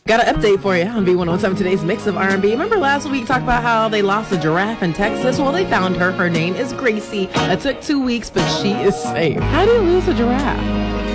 Got an update for you on B107, today's mix of R&B. Remember last week we talked about how they lost a giraffe in Texas? Well, they found her. Her name is Gracie. It took 2 weeks, but she is safe. How do you lose a giraffe?